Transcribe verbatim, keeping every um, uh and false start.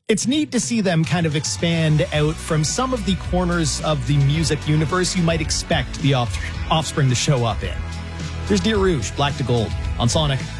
It's neat to see them kind of expand out from some of the corners of the music universe you might expect the off- Offspring to show up in. Here's Dear Rouge, Black to Gold on Sonic.